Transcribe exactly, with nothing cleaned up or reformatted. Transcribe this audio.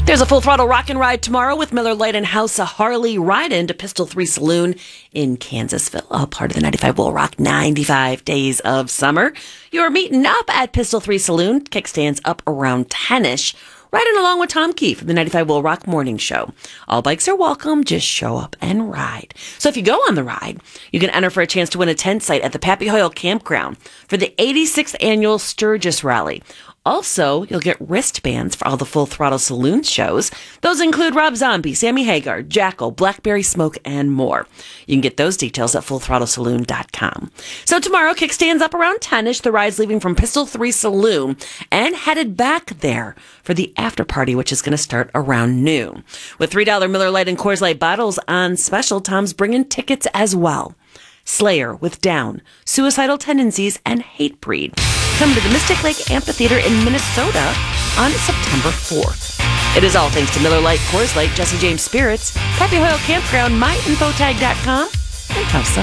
There's a full throttle rock and ride tomorrow with Miller Lite and House of Harley. Ride into Pistol three Saloon in Kansasville, all part of the ninety-five Will Rock ninety-five Days of Summer. You're meeting up at Pistol three Saloon. Kickstands up around ten-ish. Riding along with Tom Key from the ninety-five Will Rock Morning Show. All bikes are welcome. Just show up and ride. So if you go on the ride, you can enter for a chance to win a tent site at the Pappy Hoyle Campground for the eighty-sixth Annual Sturgis Rally. Also, you'll get wristbands for all the Full Throttle Saloon shows. Those include Rob Zombie, Sammy Hagar, Jackal, Blackberry Smoke, and more. You can get those details at full throttle saloon dot com. So tomorrow, kickstands up around ten-ish. The ride's leaving from Pistol three Saloon and headed back there for the after party, which is going to start around noon. With three dollars Miller Lite and Coors Light bottles on special, Tom's bringing tickets as well. Slayer with Down, Suicidal Tendencies, and Hatebreed. Come to the Mystic Lake Amphitheater in Minnesota on September fourth. It is all thanks to Miller Lite, Coors Light, Jesse James Spirits, Pappy Hoyle Campground, my info tag dot com, and House of